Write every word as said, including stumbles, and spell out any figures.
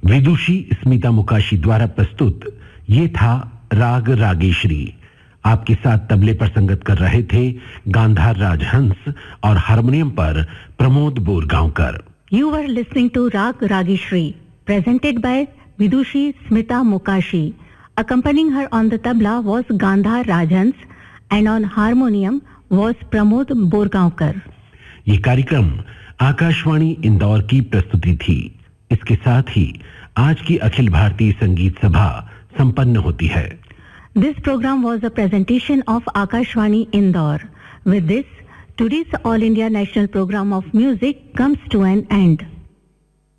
विदुषी स्मिता मुकाशी द्वारा प्रस्तुत ये था राग रागेश्वरी। आपके साथ तबले पर संगत कर रहे थे गांधार राजहंस और हारमोनियम पर Pramod Borgaonkar. You were listening to Rag Rageshri, presented by Vidushi Smita Mukashi. Accompanying her on the tabla was Gandhar Rajhans and on harmonium was Pramod Borgaonkar. ये कार्यक्रम आकाशवाणी इंदौर की प्रस्तुति थी। इसके साथ ही आज की अखिल भारतीय संगीत सभा संपन्न होती है। This program was a presentation of Akashvani Indore. With this, today's All India National Program of Music comes to an end.